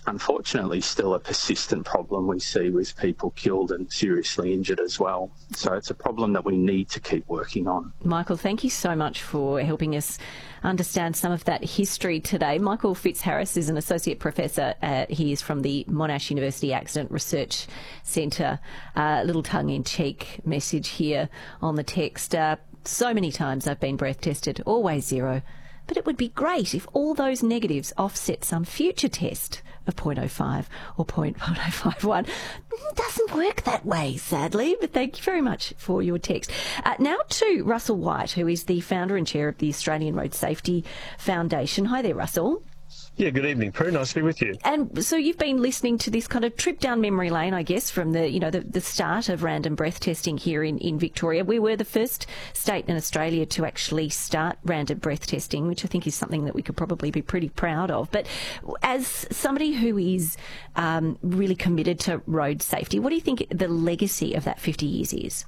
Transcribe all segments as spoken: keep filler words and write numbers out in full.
unfortunately still a persistent problem we see with people killed and seriously injured as well. So it's a problem that we need to keep working on. Michael, thank you so much for helping us understand some of that history today. Michael Fitzharris is an associate professor. Uh, he is from the Monash University Accident Research Centre. A uh, little tongue-in-cheek message here on the text. Uh, so many times I've been breath tested, always zero. But it would be great if all those negatives offset some future test of zero point zero five or zero point zero five one. It doesn't work that way, sadly, but thank you very much for your text. Uh, now to Russell White, who is the founder and chair of the Australian Road Safety Foundation. Hi there, Russell. Yeah, good evening, Prue. Nice to be with you. And so you've been listening to this kind of trip down memory lane, I guess, from the, you know, the, the start of random breath testing here in, in Victoria. We were the first state in Australia to actually start random breath testing, which I think is something that we could probably be pretty proud of. But as somebody who is um, really committed to road safety, what do you think the legacy of that fifty years is?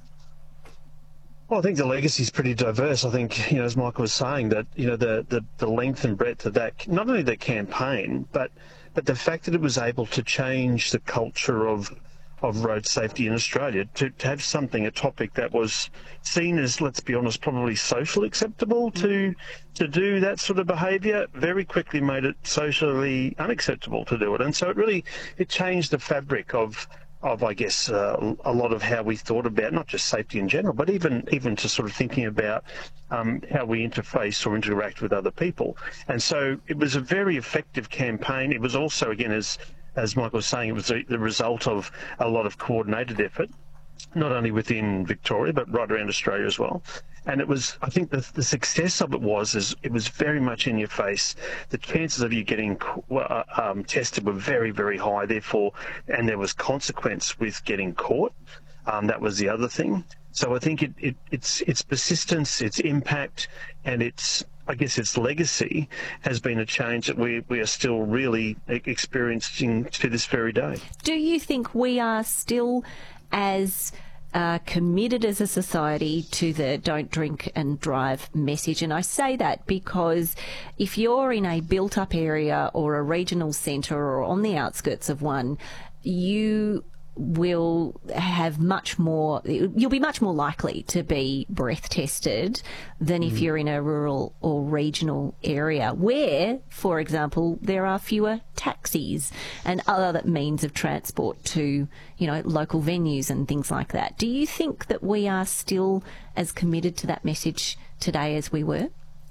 Well, I think the legacy is pretty diverse. I think, you know, as Michael was saying, that, you know, the, the, the length and breadth of that, not only the campaign, but but the fact that it was able to change the culture of of road safety in Australia, to, to have something, a topic that was seen as, let's be honest, probably socially acceptable to to do that sort of behaviour, very quickly made it socially unacceptable to do it. And so it really, it changed the fabric of of, I guess, uh, a lot of how we thought about not just safety in general, but even even to sort of thinking about um, how we interface or interact with other people. And so it was a very effective campaign. It was also, again, as as Michael was saying, it was a, the result of a lot of coordinated effort, not only within Victoria, but right around Australia as well. And it was, I think the, the success of it was, is it was very much in your face. The chances of you getting uh, um, tested were very, very high, therefore, and there was consequence with getting caught. Um, that was the other thing. So I think it, it, it's, its persistence, its impact, and its, I guess, its legacy has been a change that we, we are still really experiencing to this very day. Do you think we are still as Uh, committed as a society to the don't drink and drive message? And I say that because if you're in a built-up area or a regional centre or on the outskirts of one, you will have much more, you'll be much more likely to be breath tested than if mm. you're in a rural or regional area where, for example, there are fewer taxis and other means of transport to, you know, local venues and things like that. Do you think that we are still as committed to that message today as we were?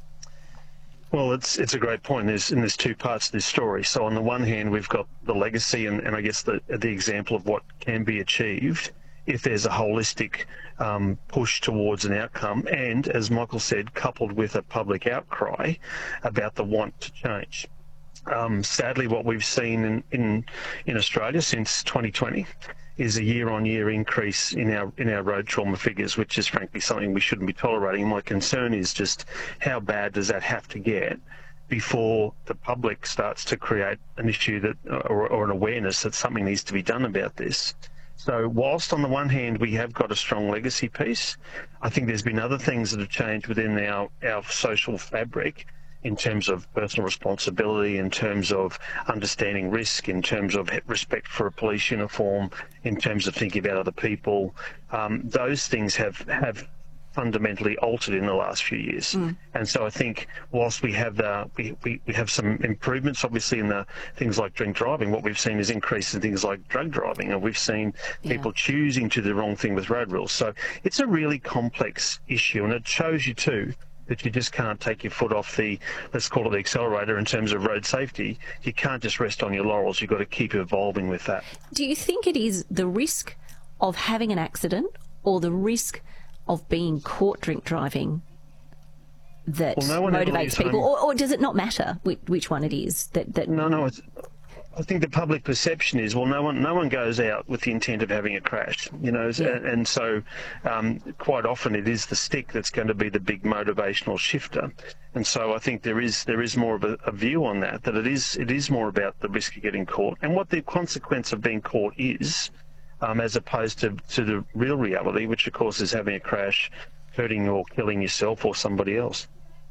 Well, it's it's a great point. There's, and there's two parts to this story. So on the one hand, we've got the legacy and, and I guess the the example of what can be achieved if there's a holistic um, push towards an outcome, and, as Michael said, coupled with a public outcry about the want to change. Um, sadly, what we've seen in, in, in Australia since twenty twenty is a year-on-year increase in our in our road trauma figures, which is frankly something we shouldn't be tolerating. My concern is just how bad does that have to get before the public starts to create an issue that, or, or an awareness that something needs to be done about this. So whilst on the one hand we have got a strong legacy piece, I think there's been other things that have changed within our, our social fabric in terms of personal responsibility, in terms of understanding risk, in terms of respect for a police uniform, in terms of thinking about other people. Um, those things have, have fundamentally altered in the last few years. Mm. And so I think whilst we have the, we, we, we have some improvements, obviously, in the things like drink driving, what we've seen is increase in things like drug driving, and we've seen yeah. people choosing to do the wrong thing with road rules. So it's a really complex issue, and it shows you too that you just can't take your foot off the, let's call it the accelerator in terms of road safety. You can't just rest on your laurels. You've got to keep evolving with that. Do you think it is the risk of having an accident or the risk of being caught drink driving that well, no motivates people? Or, or does it not matter which, which one it is? That, that... No, no, it's... I think the public perception is, well, no one no one goes out with the intent of having a crash, you know, yeah. and, and so um, quite often it is the stick that's going to be the big motivational shifter. And so I think there is there is more of a, a view on that, that it is it is more about the risk of getting caught and what the consequence of being caught is, um, as opposed to, to the real reality, which of course is having a crash, hurting or killing yourself or somebody else.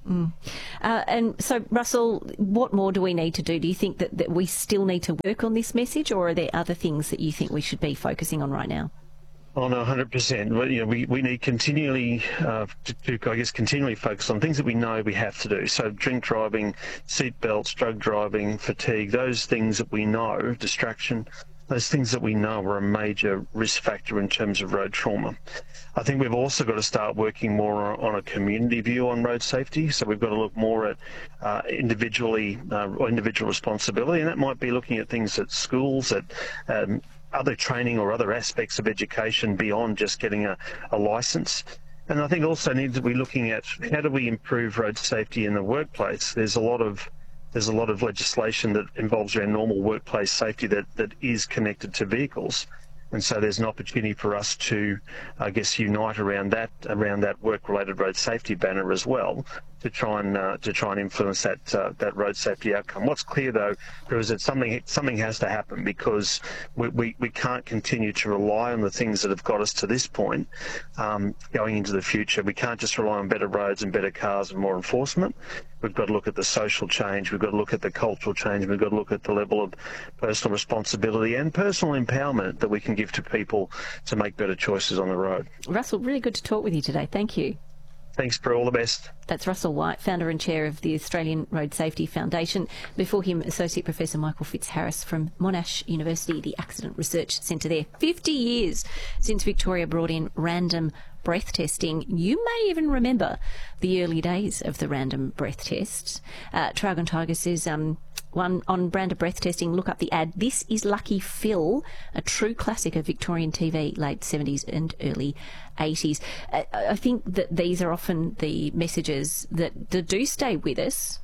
Mm. Uh, and so, Russell, what more do we need to do? Do you think that, that we still need to work on this message, or are there other things that you think we should be focusing on right now? Oh, no, one hundred percent. Well, you know, we, we need continually uh, to, to, I guess, continually focus on things that we know we have to do. So drink driving, seat belts, drug driving, fatigue, those things that we know, distraction, those things that we know are a major risk factor in terms of road trauma. I think we've also got to start working more on a community view on road safety. So we've got to look more at uh, individually, uh, individual responsibility, and that might be looking at things at schools, at um, other training or other aspects of education beyond just getting a, a licence. And I think also need to be looking at how do we improve road safety in the workplace. There's a lot of there's a lot of legislation that involves around normal workplace safety that, that is connected to vehicles. And so there's an opportunity for us to, I guess, unite around that around that work-related road safety banner as well, to try and uh, to try and influence that uh, that road safety outcome. What's clear though is that something something has to happen, because we, we, we can't continue to rely on the things that have got us to this point um, going into the future. We can't just rely on better roads and better cars and more enforcement. We've got to look at the social change, we've got to look at the cultural change, we've got to look at the level of personal responsibility and personal empowerment that we can give to people to make better choices on the road. Russell, really good to talk with you today. Thank you. Thanks, Prue. All the best. That's Russell White, founder and chair of the Australian Road Safety Foundation. Before him, Associate Professor Michael Fitzharris from Monash University, the Accident Research Centre there. fifty years since Victoria brought in random breath testing. You may even remember the early days of the random breath test. Uh, Tragon Tiger says, um, one on random breath testing, look up the ad. This is Lucky Phil, a true classic of Victorian T V, late seventies and early eighties. I, I think that these are often the messages that, that do stay with us.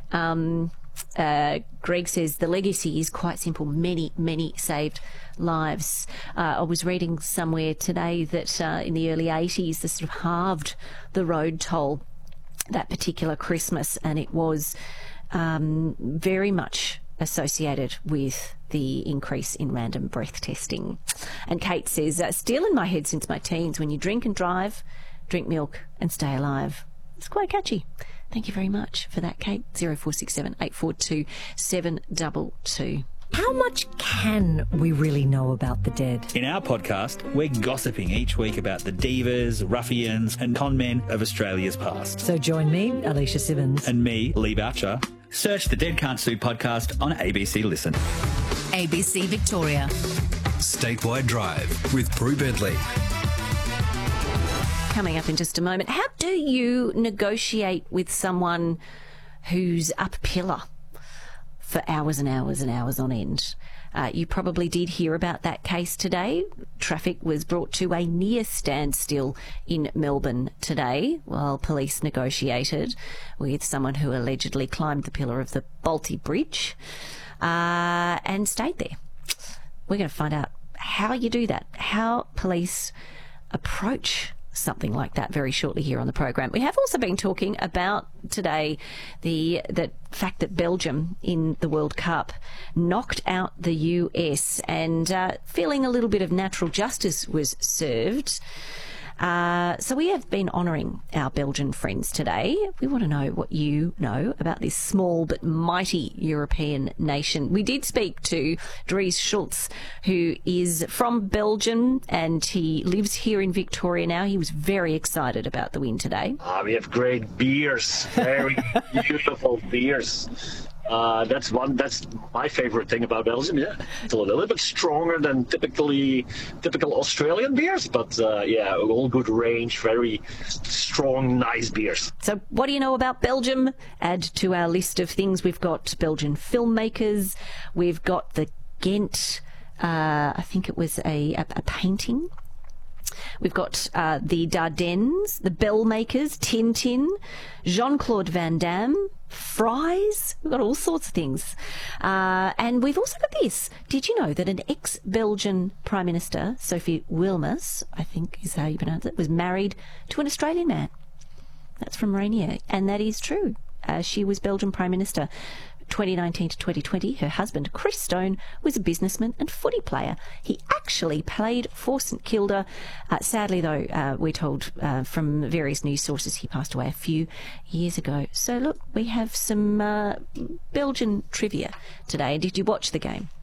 Um, uh, Greg says the legacy is quite simple. Many, many saved lives. Uh, I was reading somewhere today that uh, in the early eighties, they sort of halved the road toll that particular Christmas, and it was um, very much associated with the increase in random breath testing. And Kate says, uh, still in my head since my teens, when you drink and drive, drink milk and stay alive. It's quite catchy. Thank you very much for that, Kate. zero four six seven, eight four two, seven two two. How much can we really know about the dead? In our podcast, we're gossiping each week about the divas, ruffians and con men of Australia's past. So join me, Alicia Simmons. And me, Lee Boucher. Search the Dead Can't Sue podcast on A B C Listen. A B C Victoria. Statewide Drive with Prue Bentley. Coming up in just a moment, how do you negotiate with someone who's up pillar for hours and hours and hours on end? Uh, you probably did hear about that case today. Traffic was brought to a near standstill in Melbourne today while police negotiated with someone who allegedly climbed the pillar of the Balti Bridge uh, and stayed there. We're going to find out how you do that, how police approach something like that very shortly here on the program. We have also been talking about today the the fact that Belgium in the World Cup knocked out the U S, and uh, feeling a little bit of natural justice was served. Uh, so we have been honouring our Belgian friends today. We want to know what you know about this small but mighty European nation. We did speak to Dries Schultz, who is from Belgium, and he lives here in Victoria now. He was very excited about the win today. Uh, we have great beers, very beautiful beers. Uh, that's one. That's my favorite thing about Belgium. Yeah, it's a little bit stronger than typically typical Australian beers, but uh, yeah, all good range, very strong, nice beers. So, what do you know about Belgium? Add to our list of things. We've got Belgian filmmakers. We've got the Ghent. Uh, I think it was a, a, a painting. We've got uh, the Dardennes, the Bellmakers, Tintin, Jean-Claude Van Damme, Fries. We've got all sorts of things. Uh, and we've also got this. Did you know that an ex-Belgian Prime Minister, Sophie Wilmers, I think is how you pronounce it, was married to an Australian man? That's from Rainier. And that is true. Uh, she was Belgian Prime Minister twenty nineteen to twenty twenty, her husband, Chris Stone, was a businessman and footy player. He actually played for St Kilda. Uh, sadly, though, uh, we're told uh, from various news sources he passed away a few years ago. So, look, we have some uh, Belgian trivia today. Did you watch the game?